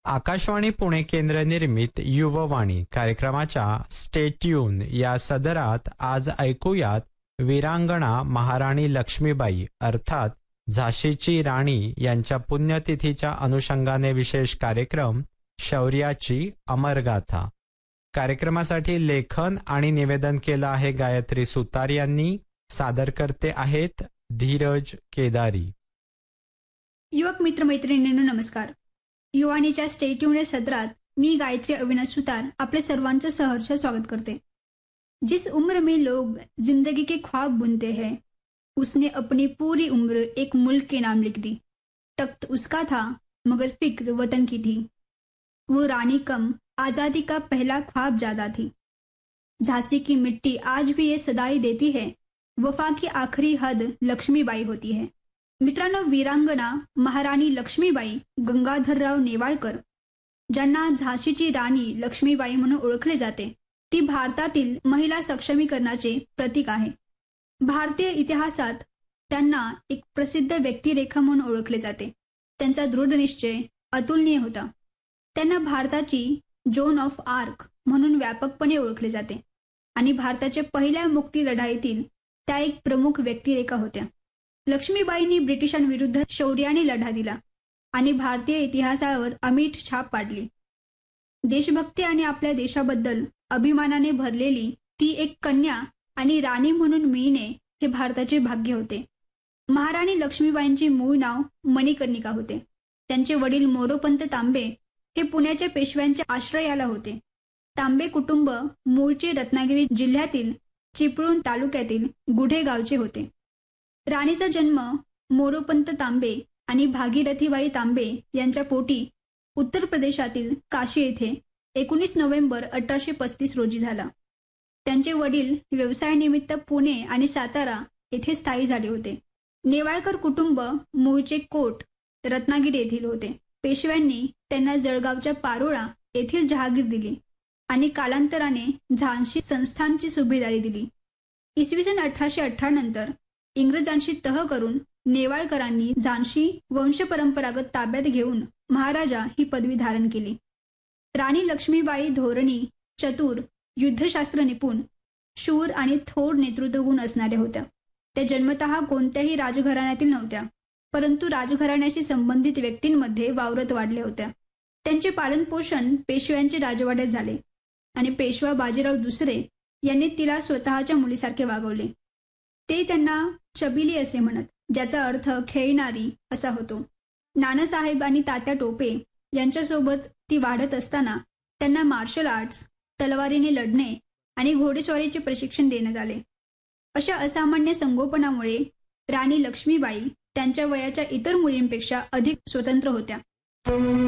आकाशवाणी पुणे केंद्र निर्मित युववाणी कार्यक्रमाच्या स्टे ट्यून या सदरात आज ऐकूयात वीरांगणा महाराणी लक्ष्मीबाई अर्थात झाशीची राणी यांच्या पुण्यतिथीच्या अनुषंगाने विशेष कार्यक्रम शौर्याची अमरगाथा. कार्यक्रमासाठी लेखन आणि निवेदन केलं आहे गायत्री सुतार यांनी. सादर करते आहेत धीरज केदारी. युवक मित्रमैत्रिणींनो नमस्कार. युवानीच्या स्टेट्यून या सदरात मी गायत्री अविनाश सुतार आपले सर्वांचं सहर्ष स्वागत करते. जिस उम्र में लोग जिंदगी के ख्वाब बुनते हैं उसने अपनी पूरी उम्र एक मुल्क के नाम लिख दी. तख्त उसका था मगर फिक्र वतन की थी. वो रानी कम आजादी का पहला ख्वाब ज्यादा थी. झांसी की मिट्टी आज भी ये सदाई देती है वफा की आखिरी हद लक्ष्मीबाई होती है. मित्रांनो, वीरांगणा महाराणी लक्ष्मीबाई गंगाधरराव नेवाळकर ज्यांना झाशीची राणी लक्ष्मीबाई म्हणून ओळखले जाते, ती भारतातील महिला सक्षमीकरणाचे प्रतीक आहे. भारतीय इतिहासात त्यांना एक प्रसिद्ध व्यक्तिरेखा म्हणून ओळखले जाते. त्यांचा दृढ निश्चय अतुलनीय होता. त्यांना भारताची जोन ऑफ आर्क म्हणून व्यापकपणे ओळखले जाते आणि भारताच्या पहिल्या मुक्ती लढाईतील त्या एक प्रमुख व्यक्तिरेखा होत्या. लक्ष्मीबाईंनी ब्रिटिशांविरुद्ध शौर्याने लढा दिला आणि भारतीय इतिहासावर अमिट छाप पाडली. देशभक्ती आणि आपल्या देशाबद्दल अभिमानाने भरलेली ती एक कन्या आणि राणी म्हणून मिळणे हे भारताचे भाग्य होते. महाराणी लक्ष्मीबाईंचे मूळ नाव मणिकर्णिका होते. त्यांचे वडील मोरोपंत तांबे हे पुण्याच्या पेशव्यांच्या आश्रयाला होते. तांबे कुटुंब मूळचे रत्नागिरी जिल्ह्यातील चिपळूण तालुक्यातील गुढे गावचे होते. राणीचा जन्म मोरोपंत तांबे आणि भागीरथीबाई तांबे यांच्या पोटी उत्तर प्रदेशातील काशी येथे 19 नोव्हेंबर 1835 रोजी झाला. त्यांचे वडील व्यवसायानिमित्त पुणे आणि सातारा येथे स्थायी झाले होते. नेवाळकर कुटुंब मूळचे कोट रत्नागिरी येथील होते. पेशव्यांनी त्यांना जळगावच्या पारोळा येथील जहागीर दिली आणि कालांतराने झांसी संस्थानची सुभेदारी दिली. इसवी सन 1818 नंतर इंग्रजांशी तह करून नेवाळकरांनी झांसी वंशपरंपरागत ताब्यात घेऊन महाराजा ही पदवी धारण केली. राणी लक्ष्मीबाई धोरणी, चतुर, युद्धशास्त्र निपुण, शूर आणि थोर नेतृत्व गुण असणाऱ्या होत्या. त्या जन्मतः कोणत्याही राजघराण्यातील नव्हत्या, परंतु राजघराण्याशी संबंधित व्यक्तींमध्ये वावरत वाढल्या होत्या. त्यांचे पालनपोषण पेशव्यांचे राजवाड्यात झाले आणि पेशवा बाजीराव दुसरे यांनी तिला स्वतःच्या मुलीसारखे वागवले. ते त्यांना चबिली असे म्हणत, ज्याचा अर्थ खेळणारी असा होतो. नानासाहेब आणि तात्या टोपे यांच्यासोबत ती वाढत असताना त्यांना मार्शल आर्ट्स, तलवारीने लढणे आणि घोडेस्वारीचे प्रशिक्षण देण्यात आले. अशा असामान्य संगोपनामुळे राणी लक्ष्मीबाई त्यांच्या वयाच्या इतर मुलींपेक्षा अधिक स्वतंत्र होत्या.